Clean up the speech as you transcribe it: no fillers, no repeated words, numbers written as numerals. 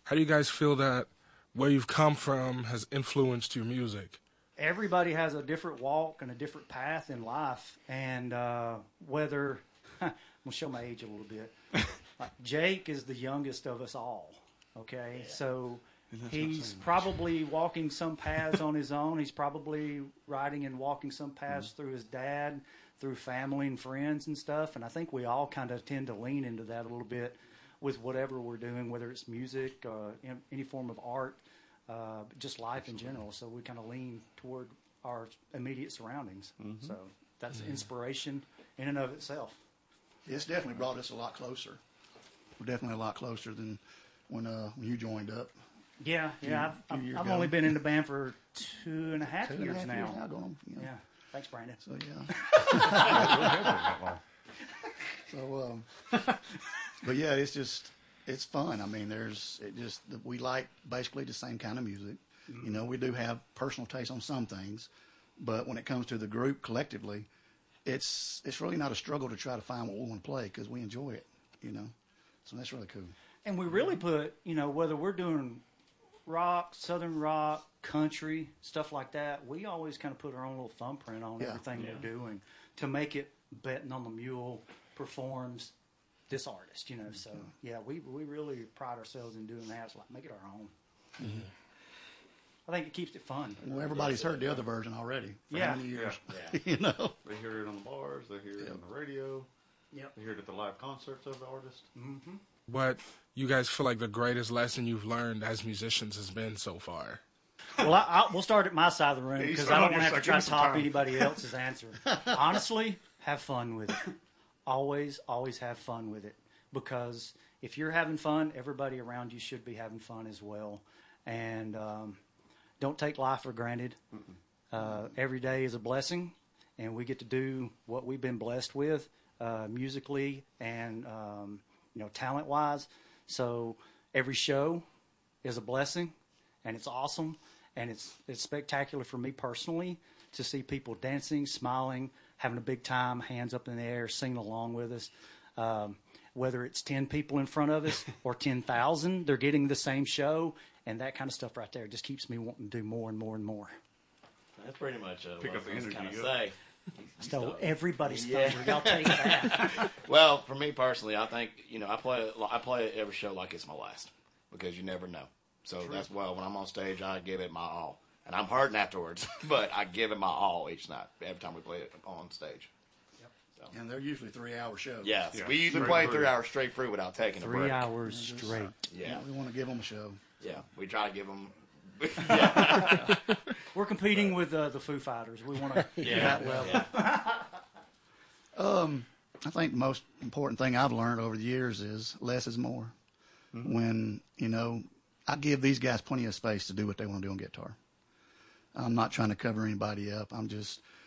How do you guys feel that where you've come from has influenced your music? Everybody has a different walk and a different path in life, and whether I'm gonna show my age a little bit. Jake is the youngest of us all. Okay, so he's probably walking some paths on his own. He's probably riding and walking some paths through his dad, through family and friends and stuff. And I think we all kind of tend to lean into that a little bit with whatever we're doing, whether it's music, any form of art. Just life in general. So we kind of lean toward our immediate surroundings. So that's inspiration in and of itself. It's definitely brought us a lot closer. We're definitely a lot closer than when you joined up. Yeah. I've only been in the band for 2.5 years now. Yeah. Thanks, Brandon. So yeah. But yeah, it's fun. I mean, we like basically the same kind of music. You know, we do have personal taste on some things, but when it comes to the group collectively, it's really not a struggle to try to find what we want to play because we enjoy it. You know, so that's really cool. And we really put, whether we're doing rock, southern rock, country, stuff like that, we always kind of put our own little thumbprint on everything we're doing to make it Betting on the Mule performs this artist, So yeah, we really pride ourselves in doing that. It's like make it our own. I think it keeps it fun. Well, everybody's heard the other version already for how many years? Yeah. They hear it on the bars. They hear it on the radio. Yep. They hear it at the live concerts of the artist. What you guys feel like the greatest lesson you've learned as musicians has been so far? Well, we'll start at my side of the room because I don't want to have to try to top anybody else's answer. Honestly, have fun with it. Always have fun with it, because if you're having fun, everybody around you should be having fun as well. And don't take life for granted. Every day is a blessing, and we get to do what we've been blessed with musically and talent-wise. So every show is a blessing, and it's awesome, and it's spectacular for me personally to see people dancing, smiling, having a big time, hands up in the air, singing along with us. Whether it's 10 people in front of us or 10,000, they're getting the same show, and that kind of stuff right there just keeps me wanting to do more and more and more. That's pretty much Pick what up the I was energy. kind of say. So everybody's thunder, y'all take that. Well, for me personally, I think I play every show like it's my last, because you never know. So that's why when I'm on stage, I give it my all, and I'm hurting afterwards, but I give it my all each night, every time we play it on stage. So. And they're usually 3-hour shows. Yeah, we usually play 3 hours straight through without taking a break. 3 hours straight. Yeah, we want to give them a show. Yeah, we try to give them. We're competing with the Foo Fighters. We want to get that level. I think the most important thing I've learned over the years is less is more. When, I give these guys plenty of space to do what they want to do on guitar. I'm not trying to cover anybody up. I'm just